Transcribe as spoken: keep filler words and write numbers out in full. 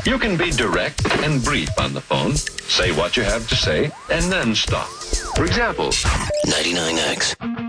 You can be direct and brief on the phone, say what you have to say, and then stop. For example, ninety-nine X.